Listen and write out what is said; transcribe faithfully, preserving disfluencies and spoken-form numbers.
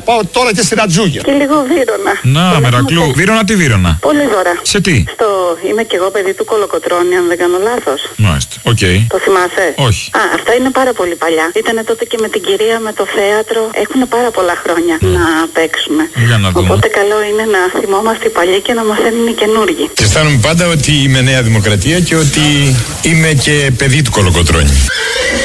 Πάω τώρα και στην Ατζούγια. Και λίγο Βύρωνα. Να, Μερακλού. Βύρωνα, τι Βύρωνα? Πολύ δώρα. Σε τι? Στο είμαι κι εγώ παιδί του Κολοκοτρώνη, αν δεν κάνω λάθος. Μάλιστα. Οκ. Okay. Το θυμάσαι? Όχι. Α, αυτά είναι πάρα πολύ παλιά. Ήτανε τότε και με την κυρία με το θέατρο. Έχουν πάρα πολλά χρόνια mm. να παίξουμε. Για να δούμε. Οπότε καλό είναι να θυμόμαστε οι παλιοί και να μαθαίνουν οι καινούργοι. Και αισθάνομαι πάντα ότι είμαι Νέα Δημοκρατία και ότι είμαι και παιδί του Κολοκοτρώνη.